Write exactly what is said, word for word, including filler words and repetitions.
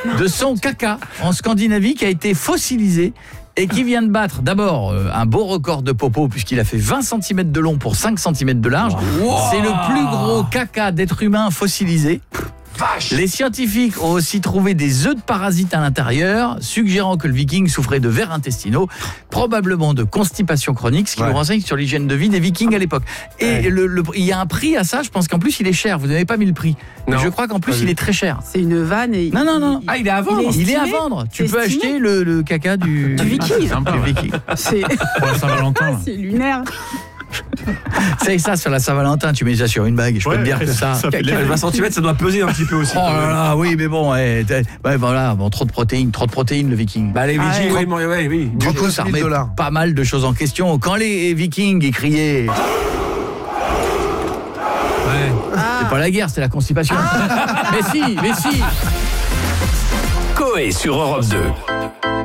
de son caca en Scandinavie qui a été fossilisé et qui vient de battre d'abord euh, un beau record de popo puisqu'il a fait vingt centimètres de long pour cinq centimètres de large. Wow. C'est le plus gros caca d'être humain fossilisé. Vache. Les scientifiques ont aussi trouvé des œufs de parasites à l'intérieur, suggérant que le viking souffrait de vers intestinaux, probablement de constipation chronique, ce qui ouais. nous renseigne sur l'hygiène de vie des vikings à l'époque. Et ouais. le, le, il y a un prix à ça, je pense qu'en plus il est cher, vous n'avez pas mis le prix. Non. Je crois qu'en plus il est très cher. C'est une vanne et... Non, non, non. Il, ah, il est à vendre. Il est, il est à vendre. Tu peux estimé acheter le, le caca du, du viking. Sympa, du viking. C'est Saint-Valentin. C'est lunaire. C'est ça sur la Saint-Valentin, tu mets ça sur une bague, je ouais, peux te dire que ça, ça fait vingt centimètres, ça doit peser un petit peu aussi. Oh là là, oui, mais bon, ouais, ouais, voilà, bon, trop de protéines, trop de protéines le viking. Bah les vikings, ah, oui, oui, oui. Du coup, ça remet pas mal de choses en question. Quand les vikings ils criaient, ouais. ah. c'est pas la guerre, c'est la constipation. Ah. mais si, mais si. Coé sur Europe deux.